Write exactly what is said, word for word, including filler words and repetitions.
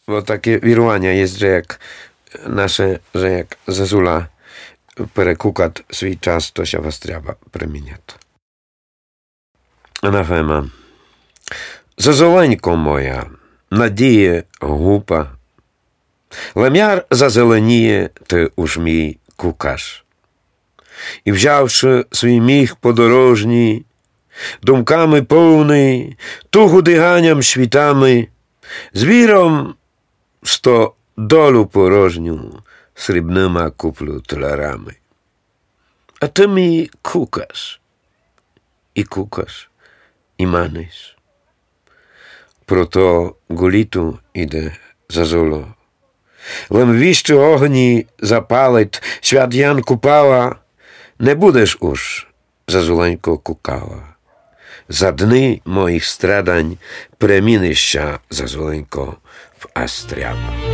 bo takie wirування jest, że jak nasze, że jak Zazula perekukat swój czas, to się was trzeba premieniać. Анафема. Зазоленько моя, надіє гупа, лем'яр зазеленіє, ти уж мій кукаш. І взявши свій міг подорожній, думками повний, тугу диганням світами, з віром сто долю порожню срібнима куплю таларами. А ти мій кукаш, і кукаш, і маниш. Прото гуліту іде Зазуло. Лем віщо огні запалить, свят Ян купала, не будеш уж, Зазуленько, кукала. За дни моїх страдань премінища, Зазуленько, в астряба.